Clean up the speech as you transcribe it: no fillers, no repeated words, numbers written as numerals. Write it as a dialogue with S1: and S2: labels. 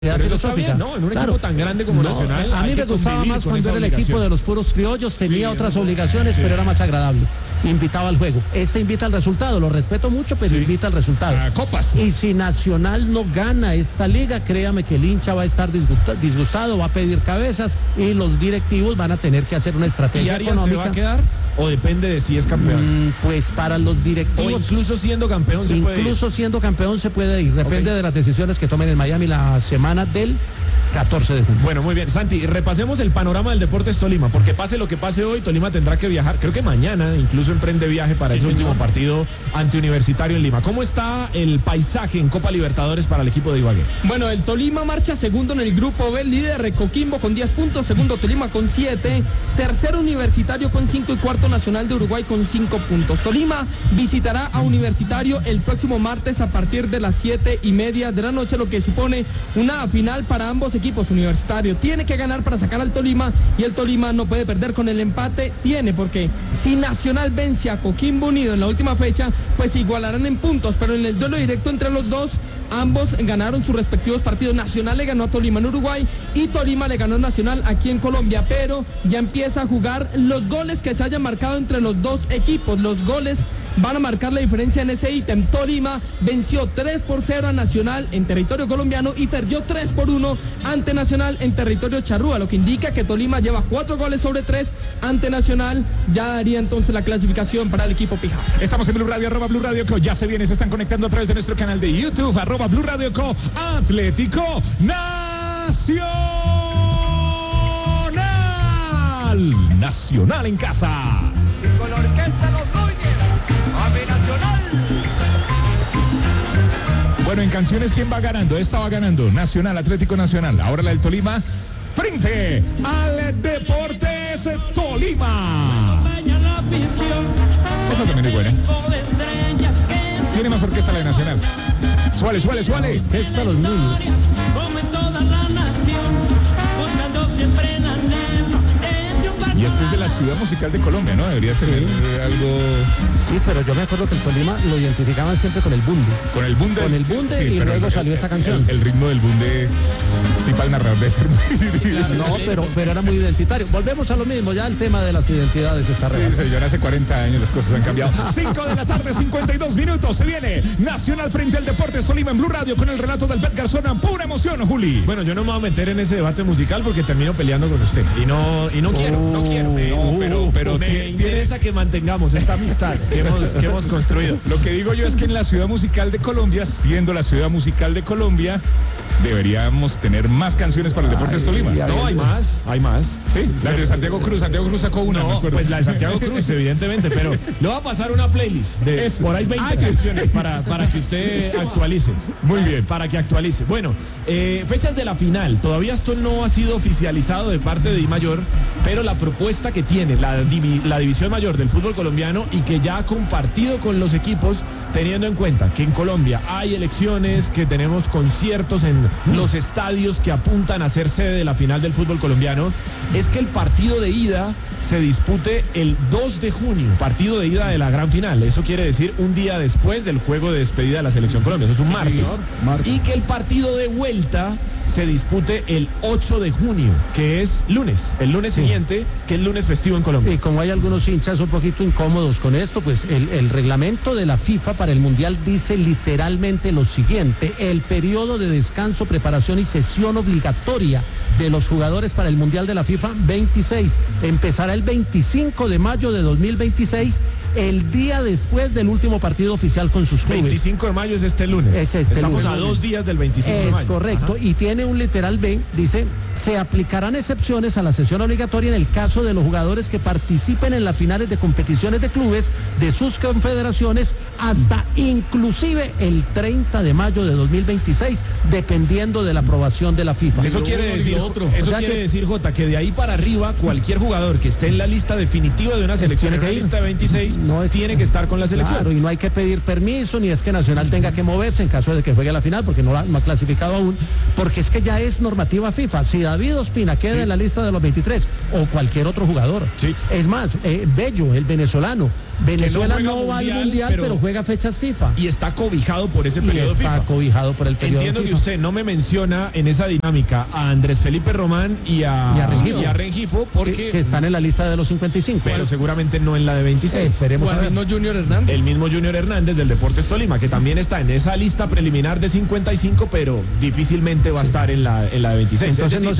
S1: Pero eso está bien, ¿no? En un equipo tan grande como Nacional.
S2: A mí me gustaba más cuando era el equipo de los puros criollos, tenía otras obligaciones, pero era más agradable. Invitaba al juego. Este invita al resultado, lo respeto mucho, pero invita al resultado.
S1: Copas.
S2: Y si Nacional no gana esta liga, créame que el hincha va a estar disgustado, va a pedir cabezas y los directivos van a tener que hacer una estrategia económica.
S1: ¿Se va a quedar? ¿O depende de si es campeón?
S2: Pues para los directivos...
S1: O incluso siendo campeón se puede ir.
S2: Incluso siendo campeón se puede ir. Depende de las decisiones que tomen en Miami la semana del 14 de junio.
S1: Bueno, muy bien. Santi, repasemos el panorama del Deportes Tolima, porque pase lo que pase hoy, Tolima tendrá que viajar. Creo que mañana incluso emprende viaje para ese último partido ante Universitario en Lima. ¿Cómo está el paisaje en Copa Libertadores para el equipo de Ibagué?
S3: Bueno, el Tolima marcha segundo en el grupo B, líder Coquimbo con 10 puntos, segundo Tolima con 7, tercero Universitario con 5 y cuarto Nacional de Uruguay con 5 puntos. Tolima visitará a Universitario el próximo martes a partir de las 7:30 de la noche, lo que supone una final para ambos equipos. Universitario tiene que ganar para sacar al Tolima y el Tolima no puede perder. Con el empate porque si Nacional vence a Coquimbo Unido en la última fecha, pues igualarán en puntos, pero en el duelo directo entre los dos, ambos ganaron sus respectivos partidos. Nacional le ganó a Tolima en Uruguay y Tolima le ganó a Nacional aquí en Colombia, pero ya empieza a jugar los goles que se hayan marcado entre los dos equipos. Los goles van a marcar la diferencia en ese ítem. Tolima venció 3-0 a Nacional en territorio colombiano y perdió 3-1 ante Nacional en territorio charrúa, lo que indica que Tolima lleva 4 goles sobre 3 ante Nacional. Ya daría entonces la clasificación para el equipo Pijao.
S4: Estamos en Blue Radio, @Blue Radio Co. Ya se viene, se están conectando a través de nuestro canal de YouTube, @Blue Radio Co. Atlético Nacional en casa.
S5: Y con la orquesta Los Núñez, ¡Ave Nacional!
S4: Bueno, en canciones, ¿quién va ganando? Esta va ganando Nacional, Atlético Nacional. Ahora la del Tolima frente al Deportes Tolima. Esta también es buena. Tiene más orquesta la de Nacional. Suale.
S2: Orquesta Los Núñez.
S4: Y este es de la ciudad musical de Colombia, ¿no? Debería tener algo...
S2: Sí, pero yo me acuerdo que el Tolima lo identificaban siempre con el bunde.
S4: Con el bunde.
S2: Con el bunde, sí, y luego salió esta canción.
S4: El ritmo del bunde, sí, para el narrador debe ser muy...
S2: No, pero era muy identitario. Volvemos a lo mismo, ya el tema de las identidades está
S4: Sí, señor, hace 40 años las cosas han cambiado. 5 de la tarde, 52 minutos. Se viene Nacional frente al Deportes Tolima en Blue Radio con el relato del Bet Garzona. Pura emoción, Juli.
S1: Bueno, yo no me voy a meter en ese debate musical porque termino peleando con usted. Y no quiero. Pero me interesa que mantengamos esta amistad que hemos construido.
S4: Lo que digo yo es que en la ciudad musical de Colombia, siendo la ciudad musical de Colombia, deberíamos tener más canciones para el Deportes Tolima.
S1: No, hay más.
S4: Sí, la de Santiago Cruz sacó una.
S1: No, pues la de Santiago Cruz, evidentemente, pero le va a pasar una playlist de por ahí 20 canciones para que usted actualice.
S4: Muy bien.
S1: Para que actualice. Bueno, fechas de la final. Todavía esto no ha sido oficializado de parte de DIMAYOR, pero la propuesta que tiene la División Mayor del fútbol colombiano y que ya ha compartido con los equipos, teniendo en cuenta que en Colombia hay elecciones, que tenemos conciertos en los estadios que apuntan a ser sede de la final del fútbol colombiano, es que el partido de ida se dispute el 2 de junio, partido de ida de la gran final. Eso quiere decir un día después del juego de despedida de la Selección Colombia. Eso es un martes. Y que el partido de vuelta se dispute el 8 de junio, que es lunes, el lunes siguiente, que es lunes festivo en Colombia.
S2: Y como hay algunos hinchas un poquito incómodos con esto, pues el reglamento de la FIFA para el Mundial dice literalmente lo siguiente: el periodo de descanso, preparación y sesión obligatoria de los jugadores para el Mundial de la FIFA 26 empezará el 25 de mayo de 2026, el día después del último partido oficial con sus clubes.
S1: 25 de mayo es este lunes. Estamos a 2 días del 25 de mayo.
S2: Es correcto. Ajá. Y tiene un literal B, dice: se aplicarán excepciones a la sesión obligatoria en el caso de los jugadores que participen en las finales de competiciones de clubes de sus confederaciones hasta inclusive el 30 de mayo de 2026, dependiendo de la aprobación de la FIFA.
S1: Eso quiere decir, Jota, que de ahí para arriba cualquier jugador que esté en la lista definitiva de una selección, en la lista de 26, tiene que estar con la selección.
S2: Claro, y no hay que pedir permiso, ni es que Nacional tenga que moverse en caso de que juegue a la final, porque no ha clasificado aún, porque es que ya es normativa FIFA. Si David Ospina queda en la lista de los 23 o cualquier otro jugador.
S1: Sí.
S2: Es más, Bello, el venezolano. Venezuela
S1: juega
S2: no va al mundial, pero juega fechas FIFA.
S1: Y está cobijado por ese
S2: Y
S1: periodo
S2: está
S1: FIFA.
S2: cobijado por el periodo
S1: Entiendo que
S2: FIFA.
S1: usted no me menciona en esa dinámica a Andrés Felipe Román y a Rengifo porque
S2: que están en la lista de los 55.
S1: pero seguramente no en la de 26.
S2: Esperemos
S3: O
S2: a
S3: al
S2: ver.
S3: mismo Junior Hernández.
S1: El mismo Junior Hernández del Deportes Tolima, que también está en esa lista preliminar de 55, pero difícilmente va a estar en la de 26.
S2: Entonces,
S1: Es decir,
S2: no